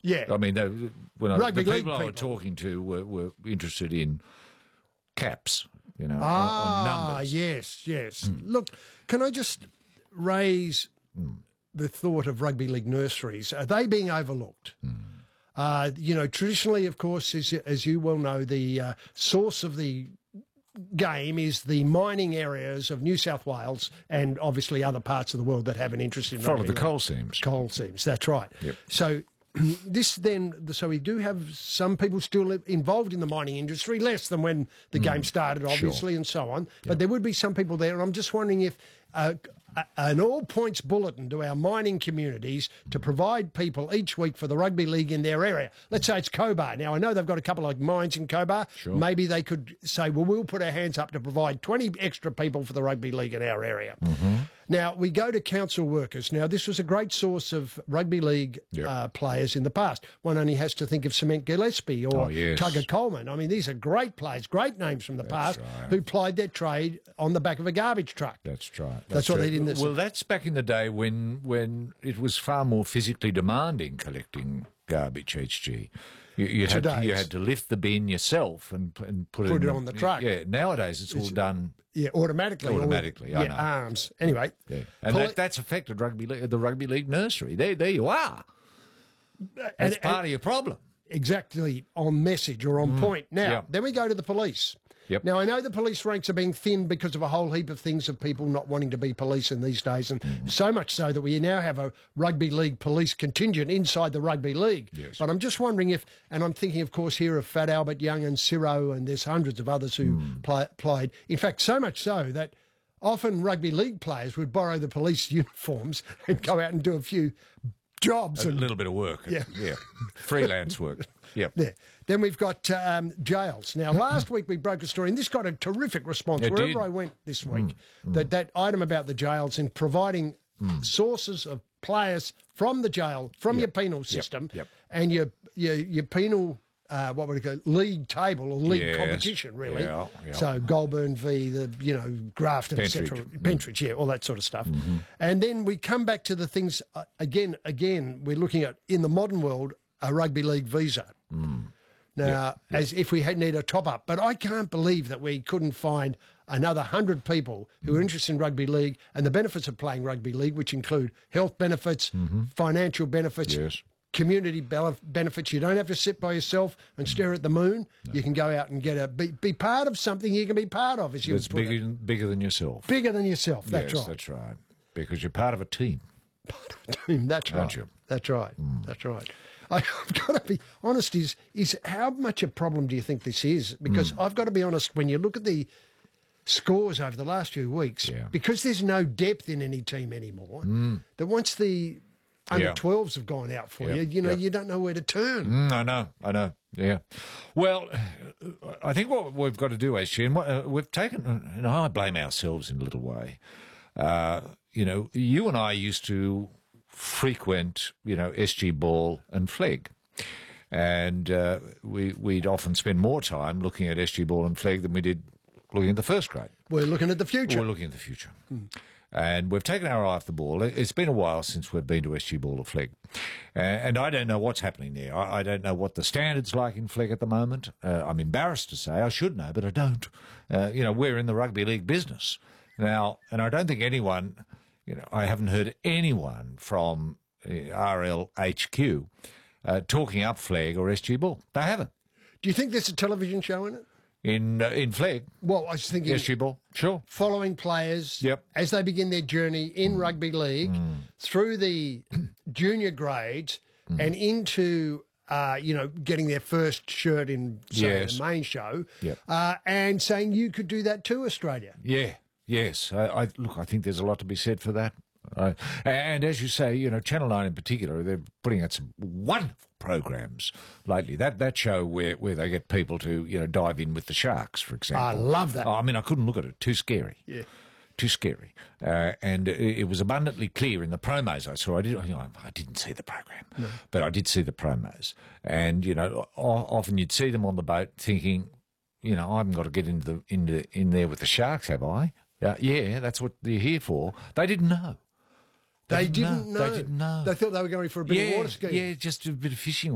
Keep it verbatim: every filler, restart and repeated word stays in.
Yeah. I mean, they, when I, Rugby the league people I were people. talking to were, were interested in caps, you know, Ah, on, on numbers. yes, yes. Look, can I just raise the thought of rugby league nurseries? Are they being overlooked? Uh, you know, traditionally, of course, as, as you well know, the uh, source of the game is the mining areas of New South Wales and obviously other parts of the world that have an interest in Follow rugby the league. coal seams. Coal seams, that's right. Yep. So this then, so we do have some people still involved in the mining industry, less than when the game started, obviously, and so on. But there would be some people there, and I'm just wondering if uh, a- an all-points bulletin to our mining communities to provide people each week for the rugby league in their area. Let's say it's Cobar. Now, I know they've got a couple of mines in Cobar. Sure. Maybe they could say, well, we'll put our hands up to provide twenty extra people for the rugby league in our area. Mm-hmm. Now, we go to council workers. Now, this was a great source of rugby league Yep. uh, players in the past. One only has to think of Cement Gillespie or Oh, yes. Tugger Coleman. I mean, these are great players, great names from the past right. who plied their trade on the back of a garbage truck. That's right. That's, That's what true. they did in this- Well, that's back in the day when when it was far more physically demanding collecting garbage, H G. You, you, had, to, you Today's- had to lift the bin yourself and, and put, Put it, it in on the truck. Yeah, nowadays it's all done. Yeah, automatically. all- Automatically, I yeah, know. arms. Anyway. Yeah. And Poli- that, that's affected rugby league, the rugby league nursery. There, there you are. That's and- part of your problem. exactly on message or on point. Now, Yeah. then we go to the police. Yep. Now, I know the police ranks are being thinned because of a whole heap of things of people not wanting to be police in these days, and so much so that we now have a rugby league police contingent inside the rugby league. Yes. But I'm just wondering if, and I'm thinking, of course, here of Fat Albert Young and Ciro, and there's hundreds of others who play, played. In fact, so much so that often rugby league players would borrow the police uniforms and go out and do a few jobs. A and little bit of work. Yeah. Yeah. Freelance work. Yep. Yeah. Then we've got um, jails. Now, last week we broke a story, and this got a terrific response It wherever did. I went this week. That that item about the jails and providing sources of players from the jail, from your penal system, Yep. and your your your penal. Uh, what would it go? League table or league Yes. competition, really. Yeah, yeah. So Goulburn v the you know Grafton, et cetera. Pentridge. Pentridge, yeah, all that sort of stuff. And then we come back to the things uh, again. Again, we're looking at in the modern world a rugby league visa. Now, as if we had need a top up, but I can't believe that we couldn't find another hundred people who are interested in rugby league and the benefits of playing rugby league, which include health benefits, financial benefits, Yes. community bele- benefits. You don't have to sit by yourself and stare at the moon. You can go out and get a be, be part of something you can be part of, as you That's would put it. bigger, bigger than yourself. Bigger than yourself. That's yes, right. that's right. Because you're part of a team. That's right. Aren't you? That's right. That's right. I, I've got to be honest. Is is how much a problem do you think this is? Because I've got to be honest. When you look at the scores over the last few weeks, Yeah. because there's no depth in any team anymore, that once the under Yeah. twelves have gone out for Yeah. you, you know, Yeah. you don't know where to turn. Mm, I know, I know. Yeah. Well, I think what we've got to do, H G, and what, uh, we've taken, and I blame ourselves in a little way. Uh, you know, you and I used to frequent, you know, S G Ball and Flegg. And uh, we, we'd often spend more time looking at S G Ball and Flegg than we did looking at the first grade. We're looking at the future. We're looking at the future. And we've taken our eye off the ball. It's been a while since we've been to S G Ball or Flegg. Uh, and I don't know what's happening there. I, I don't know what the standard's like in Flegg at the moment. Uh, I'm embarrassed to say. I should know, but I don't. Uh, you know, we're in the rugby league business. Now, and I don't think anyone, you know, I haven't heard anyone from uh, R L H Q uh, talking up Flegg or S G Ball. They haven't. Do you think there's a television show in it? In, uh, in Flegg, Well, I was thinking S G Ball, sure. following players Yep. as they begin their journey in rugby league through the junior grades and into uh, you know getting their first shirt in say, Yes. the main show Yep. uh, and saying you could do that too, Australia. Yeah, yes. I, I look. I think there's a lot to be said for that. Uh, and as you say, you know, Channel Nine in particular, they're putting out some wonderful programs lately. That that show where, where they get people to you know dive in with the sharks, for example. I love that. Oh, I mean, I couldn't look at it. Too scary. Yeah. Too scary. Uh, and it, it was abundantly clear in the promos I saw. I, did, you know, I didn't see the program, but I did see the promos. And, you know, o- often you'd see them on the boat thinking, you know, I haven't got to get into the, into, in there with the sharks, have I? Uh, yeah, that's what they're here for. They didn't know. They, didn't know. They didn't know. They thought they were going for a bit yeah, of water skiing. yeah, just a bit of fishing